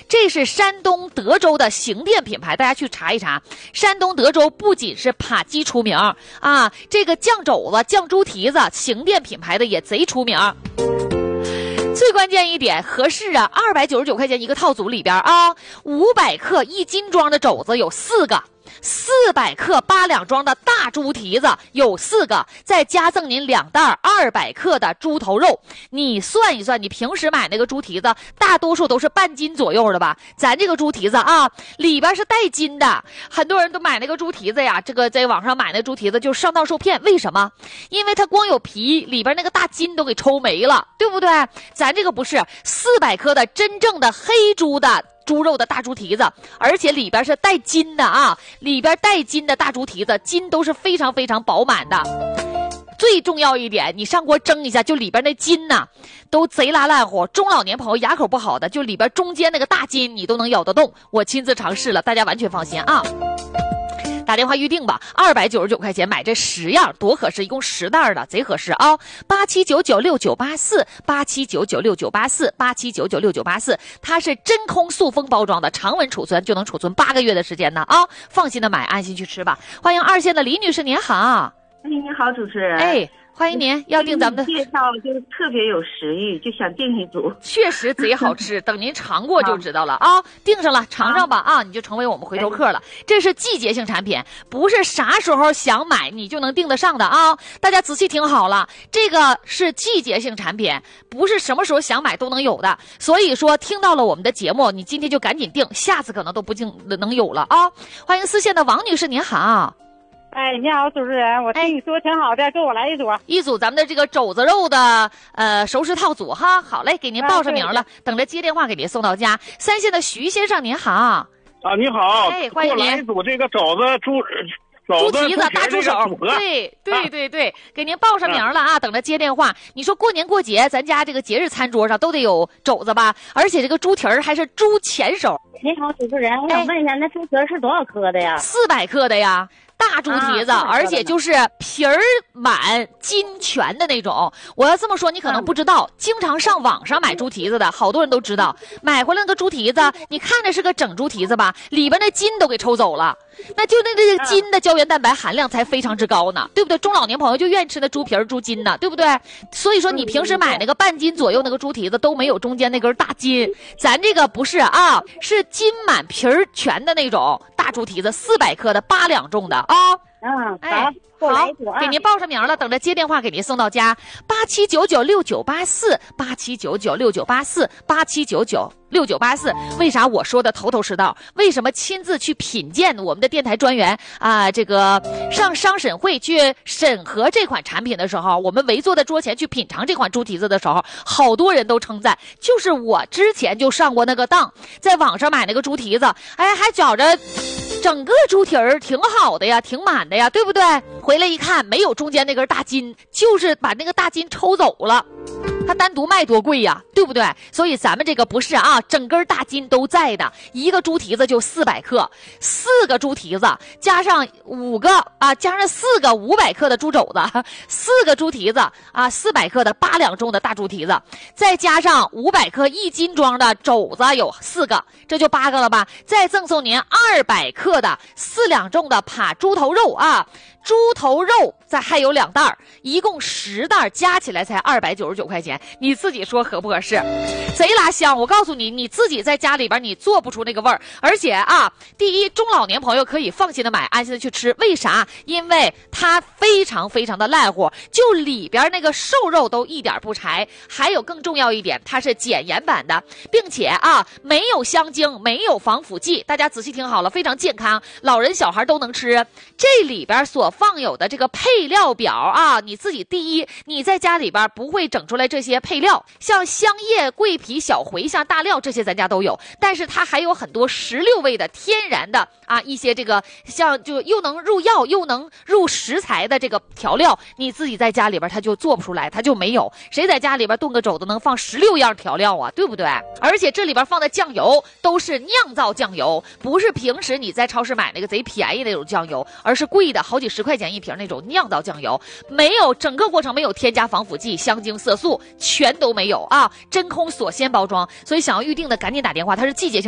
这是山东德州的形店品牌，大家去查一查。山东德州不仅是扒鸡出名啊，这个酱肘子、酱猪蹄子，形店品牌的也贼出名。最关键一点，合适啊，299块钱一个套组里边啊，500克1斤装的肘子有4个。400克8两装的大猪蹄子有4个，再加赠您2袋200克的猪头肉。你算一算，你平时买那个猪蹄子，大多数都是半斤左右的吧？咱这个猪蹄子啊，里边是带筋的。很多人都买那个猪蹄子呀，这个在网上买那猪蹄子就上当受骗。为什么？因为它光有皮，里边那个大筋都给抽没了，对不对？咱这个不是400克的真正的黑猪的猪肉的大猪蹄子，而且里边是带筋的啊，里边带筋的大猪蹄子，筋都是非常非常饱满的。最重要一点，你上锅蒸一下，就里边那筋呐，都贼拉烂乎。中老年朋友牙口不好的，就里边中间那个大筋你都能咬得动。我亲自尝试了，大家完全放心啊。打电话预定吧，299块钱买这10样，多合适，一共10袋的，贼合适啊！87996984，87996984，87996984，它是真空塑封包装的，常温储存就能储存8个月的时间呢啊！放心的买，安心去吃吧。欢迎2线的李女士，您好。 你好，主持人。 哎，欢迎您，要订咱们的介绍就特别有食欲，就想订一组。 确实贼好吃，等您尝过就知道了啊！订上了，尝尝吧啊，你就成为我们回头客了。这是季节性产品，不是啥时候想买你就能订得上的啊！大家仔细听好了，这个是季节性产品，不是什么时候想买都能有的。所以说，听到了我们的节目，你今天就赶紧订，下次可能都不定能有了啊！欢迎4线的王女士，您好。 哎，你好，主持人，我听你说挺好的，给我来一组咱们的这个肘子肉的熟食套组哈，好嘞，给您报上名了，等着接电话给您送到家。3线的徐先生您好。 啊，你好， 哎，欢迎您。 来一组这个肘子猪蹄子大猪手，对，给您报上名了啊，等着接电话。你说过年过节，咱家这个节日餐桌上都得有肘子吧？而且这个猪蹄儿还是猪前手。 你好，主持人，我想问一下，那猪蹄儿是多少克的呀 ？400克的呀。大猪蹄子，而且就是皮儿满筋全的那种。我要这么说，你可能不知道，经常上网上买猪蹄子的，好多人都知道，买回来那个猪蹄子，你看着是个整猪蹄子吧，里边的筋都给抽走了，那就那这个筋的胶原蛋白含量才非常之高呢，对不对？中老年朋友就愿意吃那猪皮儿、猪筋呢，对不对？所以说你平时买那个半斤左右那个猪蹄子都没有中间那根大筋，咱这个不是啊，是筋满皮儿全的那种大猪蹄子，400克的8两重的啊。 好， 好，给您报上名了，等着接电话给您送到家。87996984，87996984，87996984。为啥我说的头头是道？为什么亲自去品鉴我们的电台专员啊？这个上商审会去审核这款产品的时候，我们围坐在桌前去品尝这款猪蹄子的时候，好多人都称赞，就是我之前就上过那个当，在网上买那个猪蹄子，哎，还觉着整个猪蹄儿挺好的呀，挺满的呀，对不对？回来一看，没有中间那根大筋，就是把那个大筋抽走了。它单独卖多贵呀，对不对？所以咱们这个不是啊，整根大筋都在的，一个猪蹄子就400克，4个猪蹄子加上5个啊，加上4个500克的猪肘子，4个猪蹄子啊，400克的8两重的大猪蹄子，再加上500克1斤装的肘子有4个，这就8个了吧？再赠送您200克的4两重的扒猪头肉啊，猪头肉再还有2袋，一共10袋，加起来才299块钱，你自己说合不合适？贼拉香！我告诉你，你自己在家里边你做不出那个味儿，而且啊，第一，中老年朋友可以放心的买，安心的去吃。为啥？因为它非常非常的烂乎，就里边那个瘦肉都一点不柴。还有更重要一点，它是减盐版的，并且啊，没有香精，没有防腐剂。大家仔细听好了，非常健康，老人小孩都能吃。这里边所放有的这个配料表啊，你自己第一，你在家里边不会整出来这些配料，像香叶、桂皮、小茴香、大料这些咱家都有，但是它还有很多16味的天然的啊一些这个像就又能入药又能入食材的这个调料，你自己在家里边它就做不出来，它就没有。谁在家里边炖个肘子能放16样调料啊，对不对？而且这里边放的酱油都是酿造酱油，不是平时你在超市买那个贼便宜的那种酱油，而是贵的好几10块钱一瓶那种酿造酱油，没有整个过程没有添加防腐剂、香精、色素，全都没有啊，真空锁鲜包装。所以想要预定的赶紧打电话，它是季节性